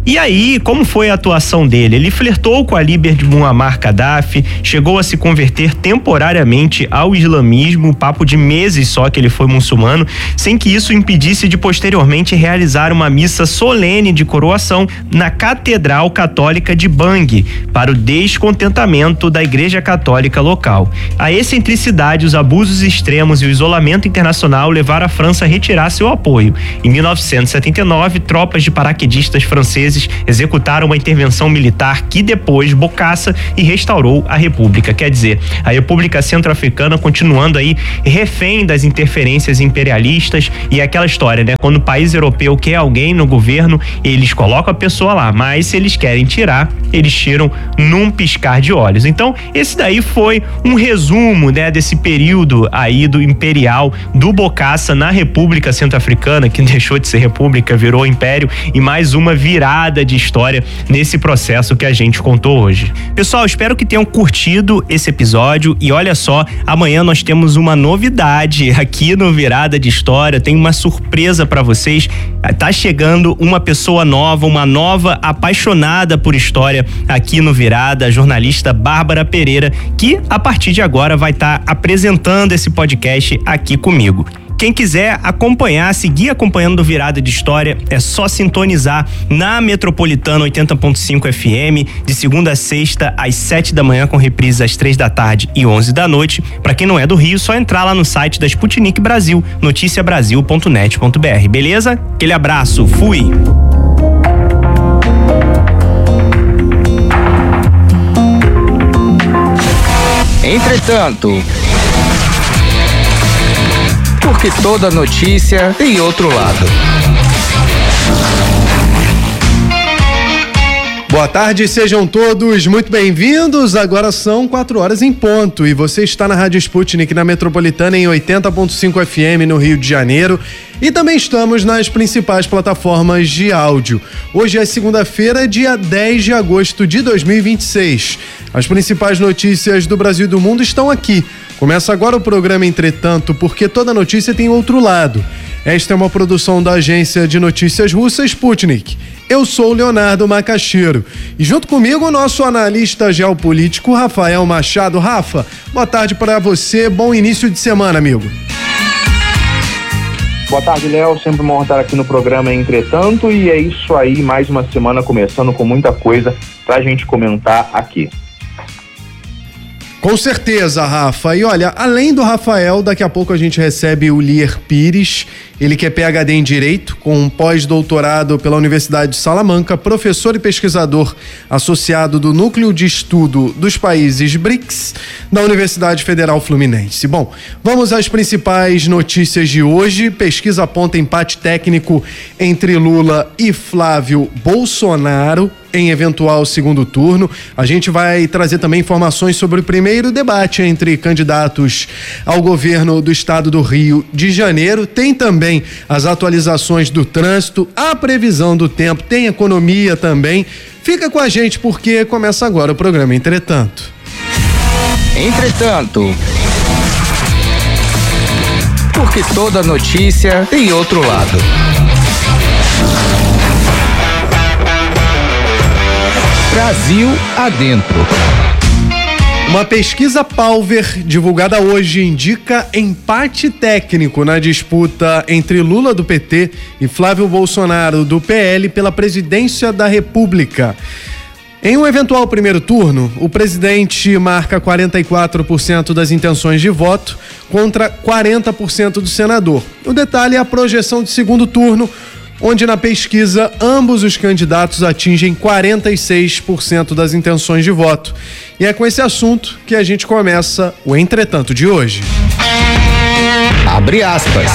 E aí, como foi a atuação dele? Ele flertou com a líder de Muammar Gaddafi, chegou a se converter temporariamente ao islamismo, papo de meses só que ele foi muçulmano, sem que isso impedisse de posteriormente realizar uma missa solene de coroação na Catedral Católica de Bangui, para o descontentamento da Igreja Católica local. A excentricidade, os abusos extremos e o isolamento internacional levaram a França a retirar seu apoio. Em 1979, tropas de paraquedistas franceses executaram uma intervenção militar que depois Bokassa e restaurou a República. Quer dizer, a República Centro-Africana continuando aí refém das interferências imperialistas e aquela história, né? Quando o país europeu quer alguém no governo, eles colocam a pessoa lá, mas se eles querem tirar, eles tiram num piscar de olhos. Então, esse daí foi um resumo, né, desse período aí do imperial do Bokassa na República Centro-Africana, que deixou de ser república, virou império, e mais uma virada de história nesse processo que a gente contou hoje. Pessoal, espero que tenham curtido esse episódio e olha só, amanhã nós temos uma novidade aqui no Virada de História, tem uma surpresa para vocês. Tá chegando uma pessoa nova, uma nova apaixonada por história aqui no Virada, a jornalista Bárbara Pereira, que a partir de agora vai estar apresentando esse podcast aqui comigo. Quem quiser acompanhar, seguir acompanhando o Virada de História, é só sintonizar na Metropolitana 80.5 FM, de segunda a sexta, às 7 da manhã, com reprises às 3 da tarde e 11 da noite. Pra quem não é do Rio, só entrar lá no site da Sputnik Brasil, noticiabrasil.net.br, beleza? Aquele abraço, fui! Entretanto, porque toda notícia tem outro lado. Boa tarde, sejam todos muito bem-vindos. Agora são 4 horas em ponto e você está na Rádio Sputnik, na Metropolitana, em 80.5 FM no Rio de Janeiro, e também estamos nas principais plataformas de áudio. Hoje é segunda-feira, dia 10 de agosto de 2026. As principais notícias do Brasil e do mundo estão aqui. Começa agora o programa Entretanto, porque toda notícia tem outro lado. Esta é uma produção da agência de notícias russa Sputnik. Eu sou o Leonardo Macaxeiro e junto comigo o nosso analista geopolítico Rafael Machado. Rafa, boa tarde para você, bom início de semana, amigo. Boa tarde, Léo, sempre uma honra estar aqui no programa Entretanto, e é isso aí, mais uma semana começando com muita coisa pra gente comentar aqui. Com certeza, Rafa. E olha, além do Rafael, daqui a pouco a gente recebe o Lier Pires, ele que é PhD em Direito, com um pós-doutorado pela Universidade de Salamanca, professor e pesquisador associado do Núcleo de Estudo dos Países BRICS, da Universidade Federal Fluminense. Bom, vamos às principais notícias de hoje. Pesquisa aponta empate técnico entre Lula e Flávio Bolsonaro em eventual segundo turno. A gente vai trazer também informações sobre o primeiro debate entre candidatos ao governo do estado do Rio de Janeiro. Tem também as atualizações do trânsito, a previsão do tempo, tem economia também. Fica com a gente porque começa agora o programa Entretanto. Entretanto, porque toda notícia tem outro lado. Brasil adentro. Uma pesquisa Palver divulgada hoje indica empate técnico na disputa entre Lula do PT e Flávio Bolsonaro do PL pela presidência da República. Em um eventual primeiro turno, o presidente marca 44% das intenções de voto contra 40% do senador. O detalhe é a projeção de segundo turno, onde na pesquisa ambos os candidatos atingem 46% das intenções de voto. E é com esse assunto que a gente começa o Entretanto de hoje. Abre aspas.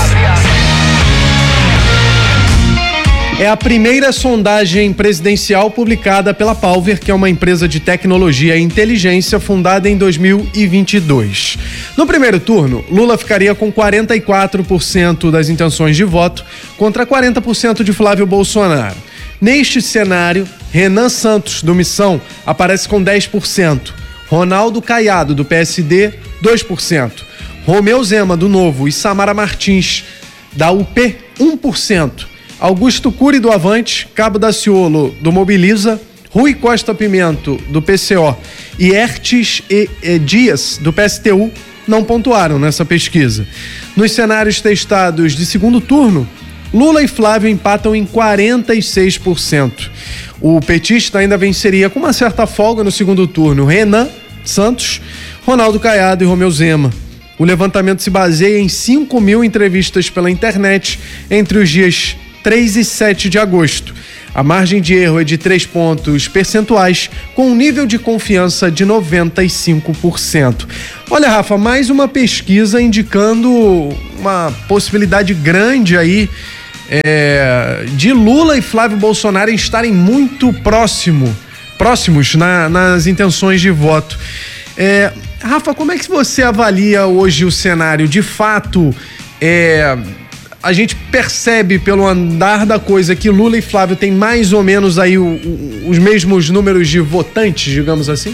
É a primeira sondagem presidencial publicada pela Palver, que é uma empresa de tecnologia e inteligência fundada em 2022. No primeiro turno, Lula ficaria com 44% das intenções de voto contra 40% de Flávio Bolsonaro. Neste cenário, Renan Santos, do Missão, aparece com 10%, Ronaldo Caiado, do PSD, 2%, Romeu Zema, do Novo, e Samara Martins, da UP, 1%. Augusto Cury do Avante, Cabo Daciolo do Mobiliza, Rui Costa Pimento do PCO e Hertes e Dias do PSTU não pontuaram nessa pesquisa. Nos cenários testados de segundo turno, Lula e Flávio empatam em 46%. O petista ainda venceria com uma certa folga no segundo turno Renan Santos, Ronaldo Caiado e Romeu Zema. O levantamento se baseia em 5.000 entrevistas pela internet entre os dias 3 e 7 de agosto. A margem de erro é de 3 pontos percentuais, com um nível de confiança de 95%. Olha, Rafa, mais uma pesquisa indicando uma possibilidade grande aí de Lula e Flávio Bolsonaro estarem muito próximos nas intenções de voto. Rafa, como é que você avalia hoje o cenário? De fato, a gente percebe pelo andar da coisa que Lula e Flávio têm mais ou menos aí os mesmos números de votantes, digamos assim?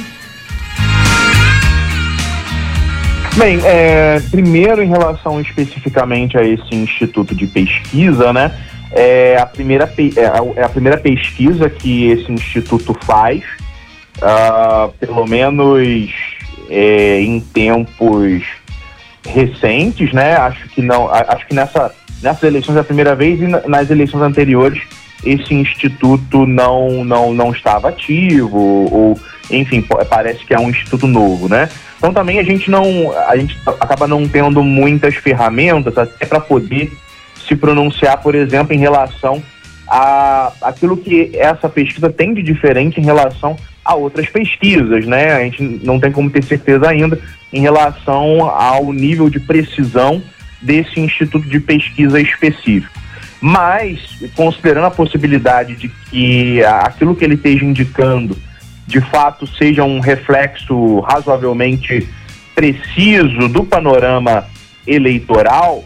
Bem, primeiro em relação especificamente a esse instituto de pesquisa, né? É a primeira pesquisa que esse instituto faz, pelo menos em tempos recentes, né? Acho que nessas eleições é a primeira vez, e nas eleições anteriores esse instituto não estava ativo, ou enfim, parece que é um instituto novo, né? Então também a gente acaba não tendo muitas ferramentas até para poder se pronunciar, por exemplo, em relação a aquilo que essa pesquisa tem de diferente em relação a outras pesquisas, né? A gente não tem como ter certeza ainda em relação ao nível de precisão desse instituto de pesquisa específico. Mas, considerando a possibilidade de que aquilo que ele esteja indicando de fato seja um reflexo razoavelmente preciso do panorama eleitoral,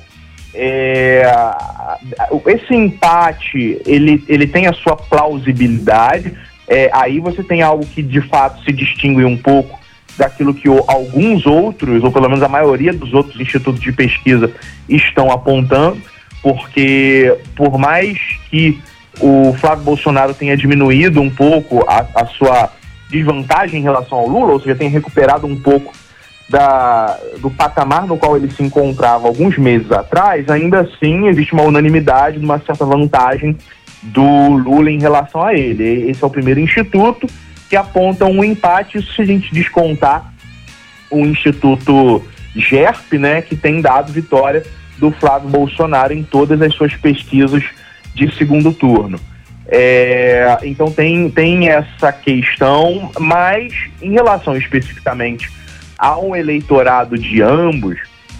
esse empate ele tem a sua plausibilidade. Aí você tem algo que de fato se distingue um pouco daquilo que alguns outros, ou pelo menos a maioria dos outros institutos de pesquisa estão apontando, porque por mais que o Flávio Bolsonaro tenha diminuído um pouco a sua desvantagem em relação ao Lula, ou seja, tenha recuperado um pouco do patamar no qual ele se encontrava alguns meses atrás, ainda assim existe uma unanimidade de uma certa vantagem do Lula em relação a ele. Esse é o primeiro instituto que aponta um empate, isso se a gente descontar o Instituto GERP, né, que tem dado vitória do Flávio Bolsonaro em todas as suas pesquisas de segundo turno. Então tem essa questão, mas em relação especificamente ao eleitorado de ambos,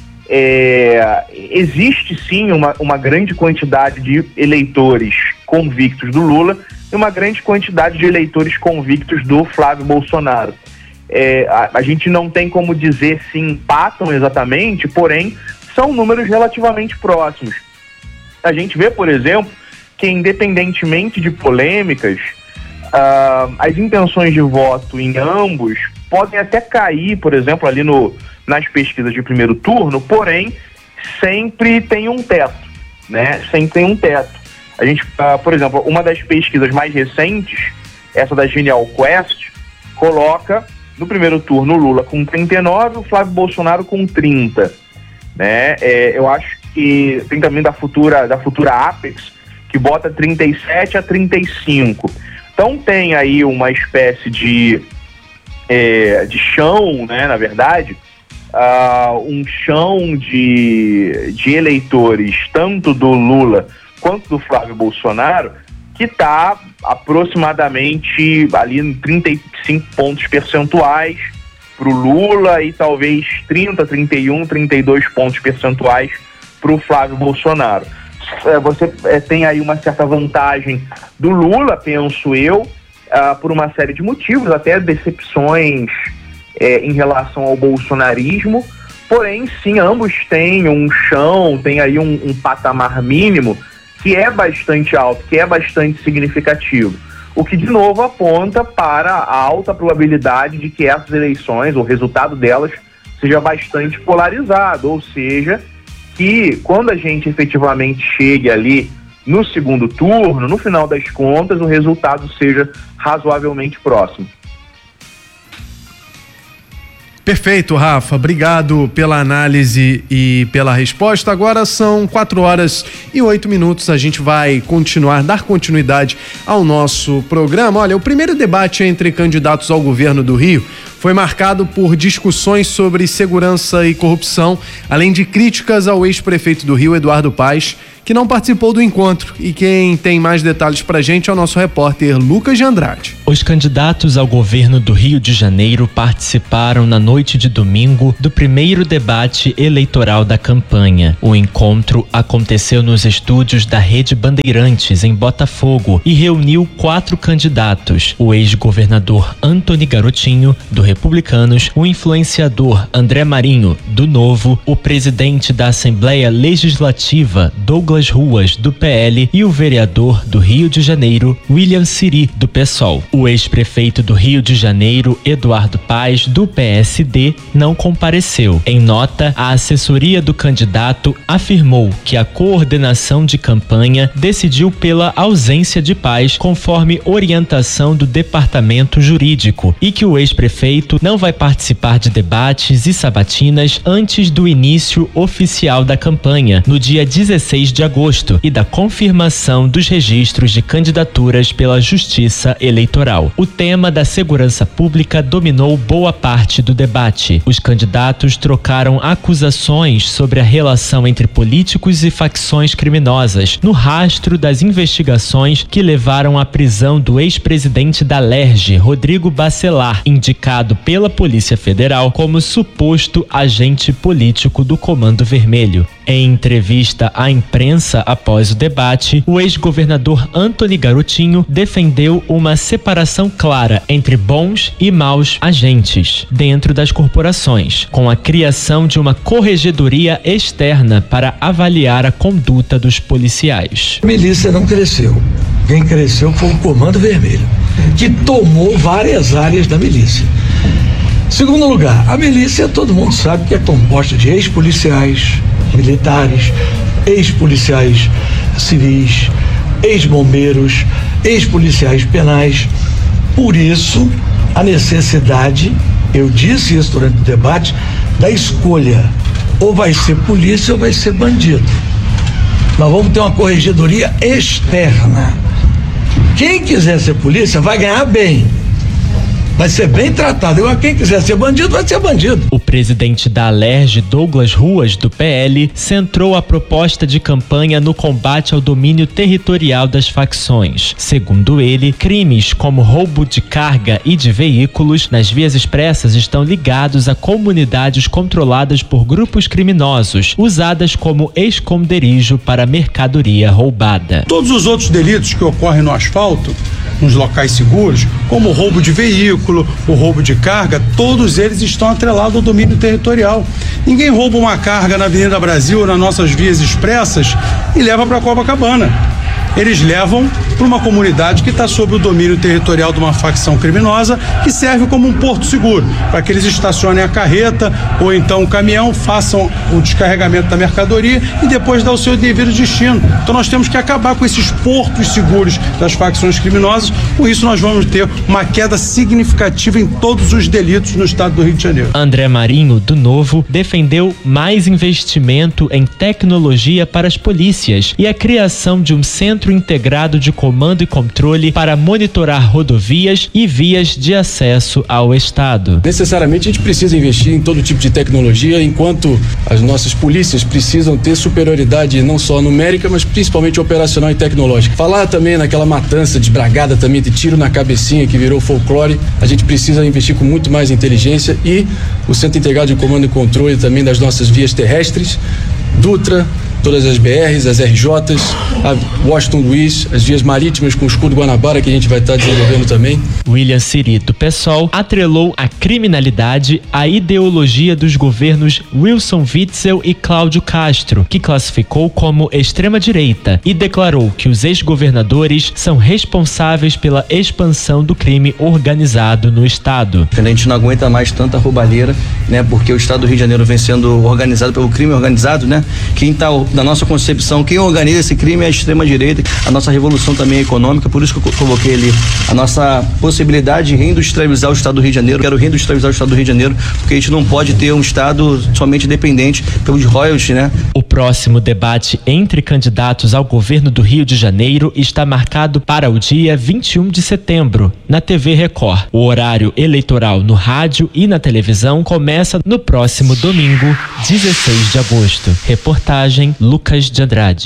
existe sim uma grande quantidade de eleitores convictos do Lula e uma grande quantidade de eleitores convictos do Flávio Bolsonaro. A gente não tem como dizer se empatam exatamente, porém são números relativamente próximos. A gente vê, por exemplo, que independentemente de polêmicas, as intenções de voto em ambos podem até cair, por exemplo, ali nas pesquisas de primeiro turno, porém sempre tem um teto, né? Sempre tem um teto. A gente, por exemplo, uma das pesquisas mais recentes, essa da Genial Quest, coloca no primeiro turno o Lula com 39, o Flávio Bolsonaro com 30, né? Eu acho que tem também da futura Apex, que bota 37 a 35. Então tem aí uma espécie de chão, né, na verdade, um chão de eleitores, tanto do Lula quanto do Flávio Bolsonaro, que está aproximadamente ali em 35 pontos percentuais para o Lula e talvez 30, 31, 32 pontos percentuais para o Flávio Bolsonaro. Você tem aí uma certa vantagem do Lula, penso eu, por uma série de motivos, até decepções em relação ao bolsonarismo, porém sim, ambos têm um chão, tem aí um patamar mínimo que é bastante alto, que é bastante significativo, o que de novo aponta para a alta probabilidade de que essas eleições, o resultado delas, seja bastante polarizado, ou seja, que quando a gente efetivamente chegue ali no segundo turno, no final das contas, o resultado seja razoavelmente próximo. Perfeito, Rafa. Obrigado pela análise e pela resposta. Agora são 4h08. A gente vai dar continuidade ao nosso programa. Olha, o primeiro debate entre candidatos ao governo do Rio foi marcado por discussões sobre segurança e corrupção, além de críticas ao ex-prefeito do Rio, Eduardo Paes, que não participou do encontro. E quem tem mais detalhes pra gente é o nosso repórter Lucas de Andrade. Os candidatos ao governo do Rio de Janeiro participaram na noite de domingo do primeiro debate eleitoral da campanha. O encontro aconteceu nos estúdios da Rede Bandeirantes, em Botafogo, e reuniu 4 candidatos: o ex-governador Antony Garotinho, do Republicanos, o influenciador André Marinho, do Novo, o presidente da Assembleia Legislativa, Douglas Ruas, do PL, e o vereador do Rio de Janeiro, William Siri, do PSOL. O ex-prefeito do Rio de Janeiro, Eduardo Paes, do PSD, não compareceu. Em nota, a assessoria do candidato afirmou que a coordenação de campanha decidiu pela ausência de Paes conforme orientação do departamento jurídico e que o ex-prefeito não vai participar de debates e sabatinas antes do início oficial da campanha, no dia 16 de agosto, e da confirmação dos registros de candidaturas pela Justiça Eleitoral. O tema da segurança pública dominou boa parte do debate. Os candidatos trocaram acusações sobre a relação entre políticos e facções criminosas, no rastro das investigações que levaram à prisão do ex-presidente da Alerj, Rodrigo Bacelar, indicado pela Polícia Federal como suposto agente político do Comando Vermelho. Em entrevista à imprensa após o debate, o ex-governador Antony Garotinho defendeu uma separação clara entre bons e maus agentes dentro das corporações, com a criação de uma corregedoria externa para avaliar a conduta dos policiais. A milícia não cresceu. Quem cresceu foi o Comando Vermelho, que tomou várias áreas da milícia. Segundo lugar, a milícia, todo mundo sabe que é composta de ex-policiais militares, ex-policiais civis, ex-bombeiros, ex-policiais penais. Por isso, a necessidade, eu disse isso durante o debate, da escolha. Ou vai ser polícia ou vai ser bandido. Nós vamos ter uma corregedoria externa. Quem quiser ser polícia vai ganhar bem. Vai ser bem tratado. Quem quiser ser bandido, vai ser bandido. O presidente da Alerj, Douglas Ruas, do PL, centrou a proposta de campanha no combate ao domínio territorial das facções. Segundo ele, crimes como roubo de carga e de veículos nas vias expressas estão ligados a comunidades controladas por grupos criminosos, usadas como esconderijo para mercadoria roubada. Todos os outros delitos que ocorrem no asfalto, nos locais seguros, como o roubo de veículo, o roubo de carga, todos eles estão atrelados ao domínio territorial. Ninguém rouba uma carga na Avenida Brasil ou nas nossas vias expressas e leva para Copacabana. Eles levam para uma comunidade que está sob o domínio territorial de uma facção criminosa, que serve como um porto seguro, para que eles estacionem a carreta ou então o caminhão, façam o descarregamento da mercadoria e depois dá o seu devido destino. Então nós temos que acabar com esses portos seguros das facções criminosas, com isso nós vamos ter uma queda significativa em todos os delitos no estado do Rio de Janeiro. André Marinho, do Novo, defendeu mais investimento em tecnologia para as polícias e a criação de um centro integrado de comando e controle para monitorar rodovias e vias de acesso ao estado. Necessariamente a gente precisa investir em todo tipo de tecnologia, enquanto as nossas polícias precisam ter superioridade não só numérica, mas principalmente operacional e tecnológica. Falar também naquela matança desbragada também de tiro na cabecinha que virou folclore, a gente precisa investir com muito mais inteligência e o Centro Integrado de Comando e Controle também das nossas vias terrestres, Dutra, todas as BRs, as RJs, a Washington Luiz, as vias marítimas com o escudo Guanabara que a gente vai estar desenvolvendo também. William Siri, do PSOL, atrelou a criminalidade à ideologia dos governos Wilson Witzel e Cláudio Castro, que classificou como extrema-direita, e declarou que os ex-governadores são responsáveis pela expansão do crime organizado no estado. A gente não aguenta mais tanta roubalheira, né? Porque o estado do Rio de Janeiro vem sendo organizado pelo crime organizado, né? Quem está Na nossa concepção, quem organiza esse crime é a extrema-direita, a nossa revolução também é econômica, por isso que eu coloquei ali a nossa possibilidade de reindustrializar o estado do Rio de Janeiro. Quero reindustrializar o estado do Rio de Janeiro, porque a gente não pode ter um estado somente dependente pelos royalties, né? O próximo debate entre candidatos ao governo do Rio de Janeiro está marcado para o dia 21 de setembro, na TV Record. O horário eleitoral no rádio e na televisão começa no próximo domingo, 16 de agosto. Reportagem Lucas de Andrade.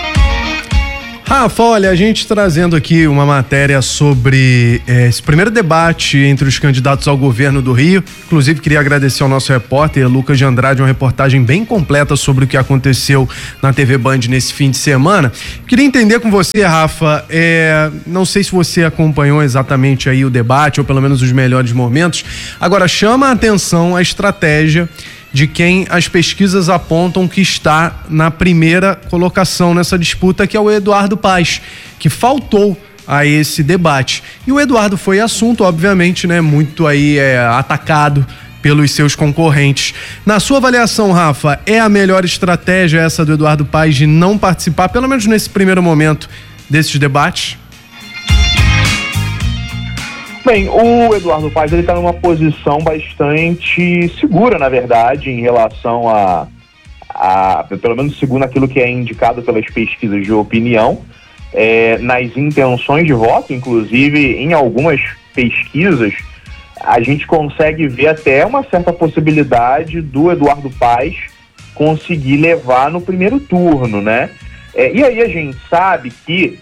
Rafa, olha, a gente trazendo aqui uma matéria sobre esse primeiro debate entre os candidatos ao governo do Rio. Inclusive, queria agradecer ao nosso repórter Lucas de Andrade, uma reportagem bem completa sobre o que aconteceu na TV Band nesse fim de semana. Queria entender com você, Rafa, não sei se você acompanhou exatamente aí o debate, ou pelo menos os melhores momentos. Agora, chama a atenção a estratégia de quem as pesquisas apontam que está na primeira colocação nessa disputa, que é o Eduardo Paes, que faltou a esse debate. E o Eduardo foi assunto, obviamente, né, muito aí atacado pelos seus concorrentes. Na sua avaliação, Rafa, é a melhor estratégia essa do Eduardo Paes de não participar, pelo menos nesse primeiro momento, desses debates? Bem, o Eduardo Paes está numa posição bastante segura, na verdade, em relação pelo menos segundo aquilo que é indicado pelas pesquisas de opinião, nas intenções de voto. Inclusive, em algumas pesquisas, a gente consegue ver até uma certa possibilidade do Eduardo Paes conseguir levar no primeiro turno, né? E aí a gente sabe que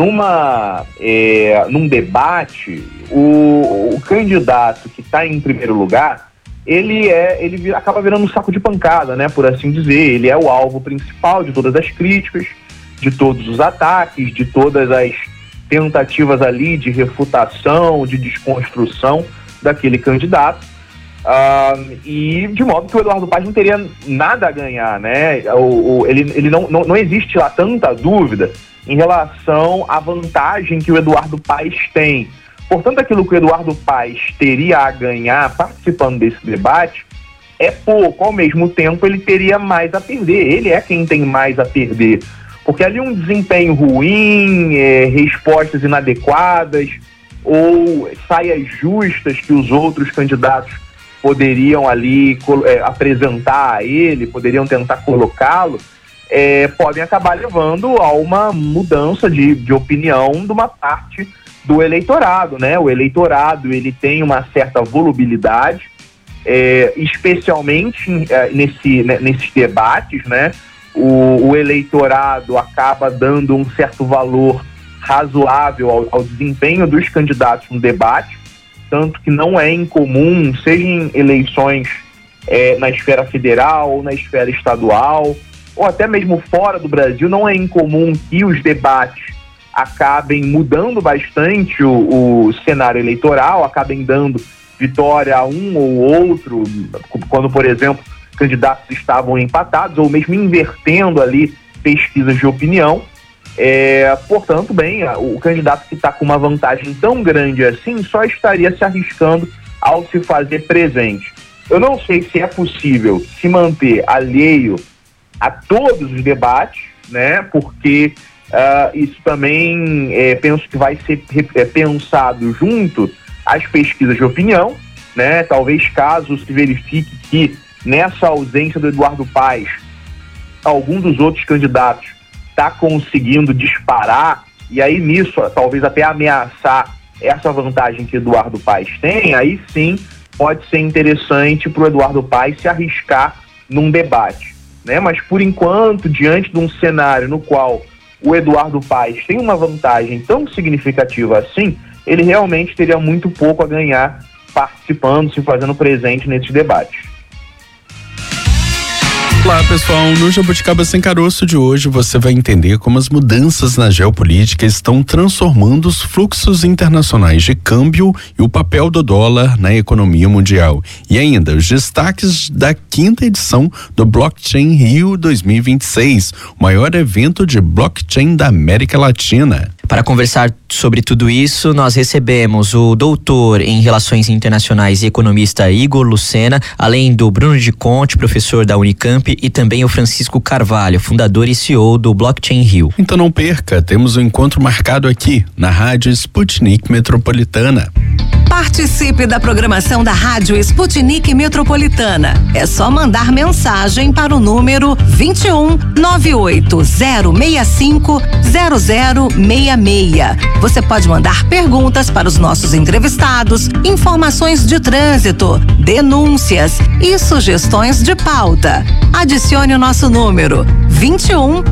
num debate, o candidato que está em primeiro lugar, ele acaba virando um saco de pancada, né, por assim dizer. Ele é o alvo principal de todas as críticas, de todos os ataques, de todas as tentativas ali de refutação, de desconstrução daquele candidato. E de modo que o Eduardo Paes não teria nada a ganhar, né? Ele não existe lá tanta dúvida em relação à vantagem que o Eduardo Paes tem. Portanto, aquilo que o Eduardo Paes teria a ganhar participando desse debate é pouco. Ao mesmo tempo, ele teria mais a perder. Ele é quem tem mais a perder. Porque ali um desempenho ruim, respostas inadequadas ou saias justas que os outros candidatos poderiam ali apresentar a ele, poderiam tentar colocá-lo, podem acabar levando a uma mudança de opinião de uma parte do eleitorado, né? O eleitorado, ele tem uma certa volubilidade, especialmente nesses debates, né? O eleitorado acaba dando um certo valor razoável ao desempenho dos candidatos no debate, tanto que não é incomum, seja em eleições na esfera federal ou na esfera estadual, ou até mesmo fora do Brasil, não é incomum que os debates acabem mudando bastante o cenário eleitoral, acabem dando vitória a um ou outro, quando, por exemplo, candidatos estavam empatados, ou mesmo invertendo ali pesquisas de opinião. Portanto, bem, o candidato que está com uma vantagem tão grande assim só estaria se arriscando ao se fazer presente. Eu não sei se é possível se manter alheio a todos os debates, né? Porque isso também penso que vai ser pensado junto às pesquisas de opinião, né? Talvez caso se verifique que nessa ausência do Eduardo Paes, algum dos outros candidatos está conseguindo disparar, e aí nisso talvez até ameaçar essa vantagem que Eduardo Paes tem, aí sim pode ser interessante para o Eduardo Paes se arriscar num debate, né? Mas por enquanto, diante de um cenário no qual o Eduardo Paes tem uma vantagem tão significativa assim, ele realmente teria muito pouco a ganhar participando, se fazendo presente nesses debates. Olá pessoal, no Jabuticaba Sem Caroço de hoje você vai entender como as mudanças na geopolítica estão transformando os fluxos internacionais de câmbio e o papel do dólar na economia mundial. E ainda os destaques da 5ª edição do Blockchain Rio 2026, o maior evento de blockchain da América Latina. Para conversar sobre tudo isso, nós recebemos o doutor em Relações Internacionais e economista Igor Lucena, além do Bruno de Conte, professor da Unicamp, e também o Francisco Carvalho, fundador e CEO do Blockchain Rio. Então não perca, temos um encontro marcado aqui na Rádio Sputnik Metropolitana. Participe da programação da Rádio Sputnik Metropolitana. É só mandar mensagem para o número 21 98065 0066. Você pode mandar perguntas para os nossos entrevistados, informações de trânsito, denúncias e sugestões de pauta. Adicione o nosso número 21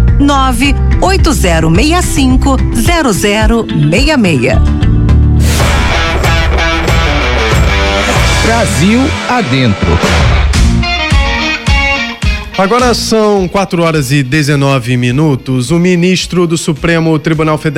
98065 0066. Brasil adentro. Agora são 4 horas e 19 minutos. O ministro do Supremo Tribunal Federal